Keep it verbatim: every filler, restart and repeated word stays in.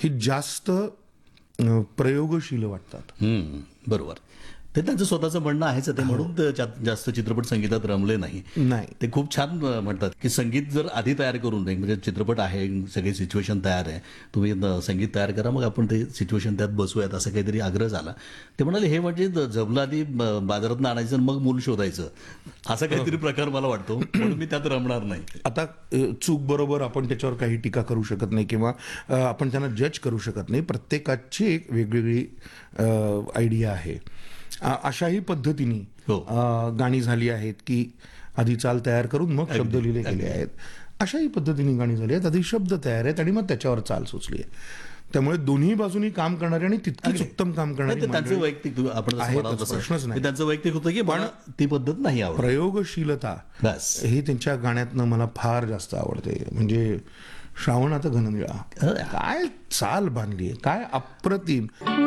ही जास्त अ, प्रयोगशील वाटतात. हम्म, बरोबर. ते त्यांचं स्वतःचं म्हणणं आहेच ते, म्हणून ते जात- जास्त चित्रपट संगीतात रमले नाही. नाही. ते खूप छान अ, म्हणतात की संगीत जर आधी तयार करून नाही, म्हणजे चित्रपट आहे, सगळी सिच्युएशन तयार आहे, तुम्ही अ, संगीत तयार करा, मग आपण ते सिच्युएशन त्यात बसूयात, असं काहीतरी आग्रह झाला. ते म्हणाले हे म्हणजे ज- जमलं आधी ब- बाजारातून आणायचं आणि मग मूल शोधायचं, असा काहीतरी प्रकार मला वाटतो, म्हणून मी त्यात रमणार नाही. आता अ, चूक बरोबर आपण त्याच्यावर काही टीका करू शकत नाही किंवा अ, आपण त्यांना जज करू शकत नाही. प्रत्येकाची एक वेगवेगळी आयडिया आहे. अ, अशाही पद्धतीने हो. अ, गाणी झाली आहेत की आधी चाल तयार करून मग शब्द अगदी, लिहिले गेले अगदी. आहेत. अशाही पद्धतीने गाणी झाली आहेत, आधी शब्द तयार आहेत आणि मग त्याच्यावर चाल सुचली आहे. त्यामुळे दोन्ही बाजूनी काम करणारी आणि तितकीच अगदी. उत्तम काम नाही, करणारी ते त्यांचं मंडळी वैयक्तिक, तू- आपण जसं आहेतच, म्हणाल तसं प्रश्नच नाही. ते त्यांचं वैयक्तिक होतं की मला ती पद्धत नाही आवडत. प्रयोगशीलता बस. ही त्यांच्या गाण्यातनं मला फार जास्त आवडते. म्हणजे श्रावणाचा घननिळा, काय चाल बांधली आहे, काय अप्रतिम.